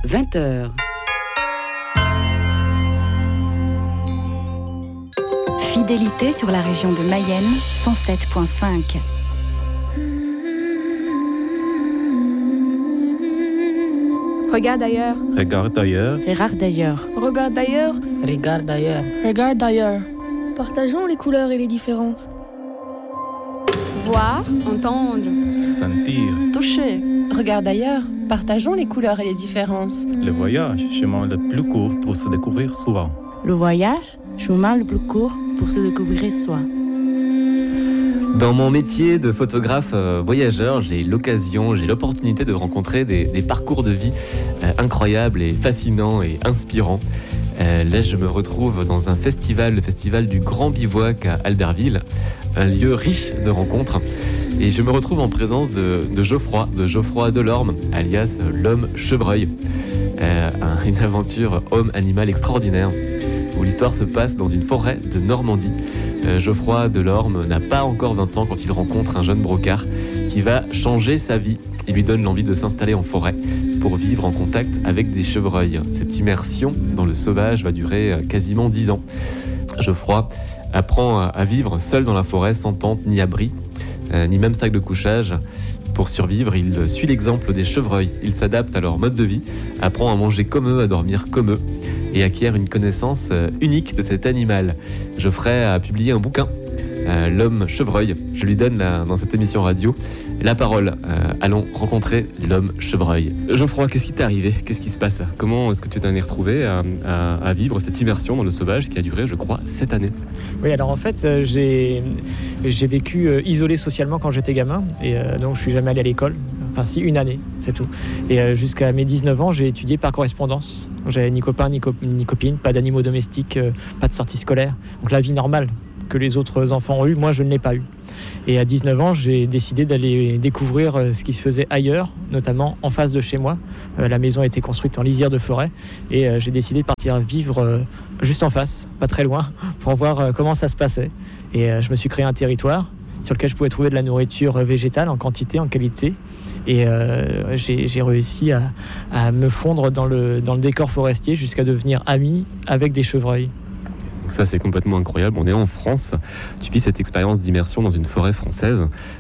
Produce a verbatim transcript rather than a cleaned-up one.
vingt heures. Fidélité sur la région de Mayenne, cent sept virgule cinq. Regarde ailleurs. Regarde ailleurs. Regarde d'ailleurs. Regarde d'ailleurs. Regarde d'ailleurs. Regarde d'ailleurs. Partageons les couleurs et les différences. Voir, entendre, Sentir. Toucher. Regarde ailleurs. Partageons les couleurs et les différences. Le voyage, chemin le plus court pour se découvrir souvent. Le voyage, chemin le plus court pour se découvrir soi. Dans mon métier de photographe euh, voyageur, j'ai l'occasion, j'ai l'opportunité de rencontrer des, des parcours de vie euh, incroyables et fascinants et inspirants. Euh, là, je me retrouve dans un festival, le festival du Grand Bivouac à Albertville, un lieu riche de rencontres. Et je me retrouve en présence de, de Geoffroy, de Geoffroy Delorme, alias l'homme chevreuil. Euh, un, une aventure homme-animal extraordinaire, où l'histoire se passe dans une forêt de Normandie. Euh, Geoffroy Delorme n'a pas encore vingt ans quand il rencontre un jeune brocard qui va changer sa vie et lui donne l'envie de s'installer en forêt pour vivre en contact avec des chevreuils. Cette immersion dans le sauvage va durer quasiment dix ans. Geoffroy apprend à vivre seul dans la forêt sans tente ni abri, euh, ni même sac de couchage. Pour survivre, il suit l'exemple des chevreuils. Il s'adapte à leur mode de vie, apprend à manger comme eux, à dormir comme eux, et acquiert une connaissance unique de cet animal. Geoffroy a publié un bouquin, euh, L'homme chevreuil. Je lui donne la, dans cette émission radio la parole. Euh, allons rencontrer l'homme chevreuil. Geoffroy, qu'est-ce qui t'est arrivé ? Qu'est-ce qui se passe ? Comment est-ce que tu t'en es retrouvé à, à, à vivre cette immersion dans le sauvage qui a duré, je crois, sept années ? Oui, alors en fait, euh, j'ai, j'ai vécu euh, isolé socialement quand j'étais gamin, et euh, donc je suis jamais allé à l'école. Enfin si, une année, c'est tout. Et euh, jusqu'à mes dix-neuf ans, j'ai étudié par correspondance. Donc, j'avais ni copain, ni, co- ni copine, pas d'animaux domestiques, euh, pas de sortie scolaire. Donc la vie normale que les autres enfants ont eue, moi je ne l'ai pas eue. Et à dix-neuf ans, j'ai décidé d'aller découvrir euh, ce qui se faisait ailleurs, notamment en face de chez moi. Euh, la maison a été construite en lisière de forêt, et euh, j'ai décidé de partir vivre euh, juste en face, pas très loin, pour voir euh, comment ça se passait. Et euh, je me suis créé un territoire sur lequel je pouvais trouver de la nourriture végétale en quantité, en qualité. Et euh, j'ai, j'ai réussi à, à me fondre dans le, dans le décor forestier jusqu'à devenir ami avec des chevreuils. Ça, c'est complètement incroyable. On est en France. Tu vis cette expérience d'immersion dans une forêt française.